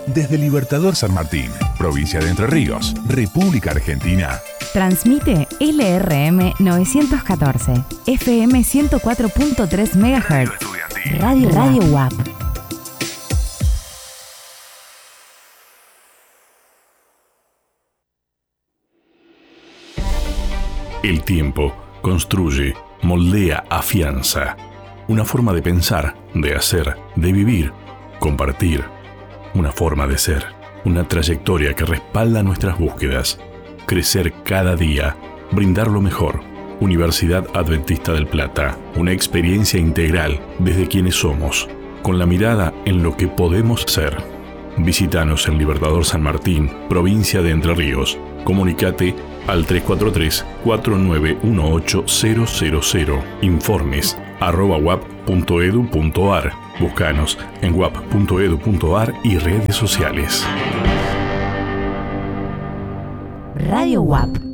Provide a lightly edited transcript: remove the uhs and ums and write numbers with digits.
desde Libertador San Martín, provincia de Entre Ríos, República Argentina. Transmite LRM 914, FM 104.3 MHz, Radio WAP. El tiempo construye, moldea, afianza. Una forma de pensar, de hacer, de vivir, compartir. Una forma de ser. Una trayectoria que respalda nuestras búsquedas. Crecer cada día. Brindar lo mejor. Universidad Adventista del Plata. Una experiencia integral desde quienes somos. Con la mirada en lo que podemos ser. Visítanos en Libertador San Martín, provincia de Entre Ríos. Comunicate al 343-4918-000. Informes @wap.edu.ar. Búscanos en wap.edu.ar y redes sociales. Radio WAP.